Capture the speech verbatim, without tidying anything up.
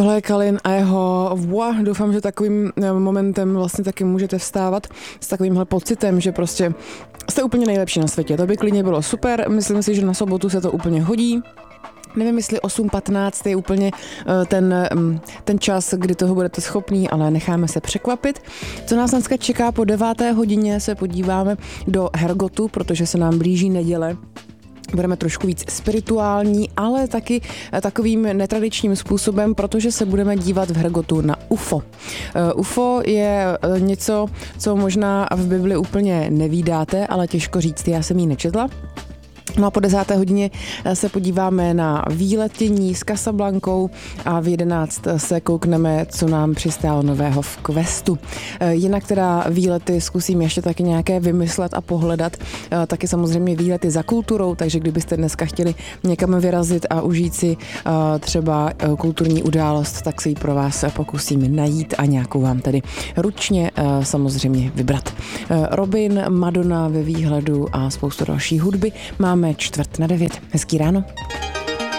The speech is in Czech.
Tohle je Kalin a jeho wow, doufám, že takovým momentem vlastně taky můžete vstávat s takovýmhle pocitem, že prostě jste úplně nejlepší na světě. To by klidně bylo super, myslím si, že na sobotu se to úplně hodí. Nevím, jestli osm patnáct je úplně ten, ten čas, kdy toho budete schopný, ale necháme se překvapit. Co nás dneska čeká po deváté hodině, se podíváme do Hergotu, protože se nám blíží neděle. Budeme trošku víc spirituální, ale taky takovým netradičním způsobem, protože se budeme dívat v Hergotu na U F O. U F O je něco, co možná v Bibli úplně nevídáte, ale těžko říct, já jsem ji nečetla. No a po desáté hodině se podíváme na výletění s Casablankou a v jedenáct se koukneme, co nám přistálo nového v Questu. Jinak teda výlety zkusím ještě taky nějaké vymyslet a pohledat. Taky samozřejmě výlety za kulturou, takže kdybyste dneska chtěli někam vyrazit a užít si třeba kulturní událost, tak si ji pro vás pokusím najít a nějakou vám tedy ručně samozřejmě vybrat. Robin, Madonna ve výhledu a spoustu další hudby. Máme čtvrt na devět. Hezký ráno.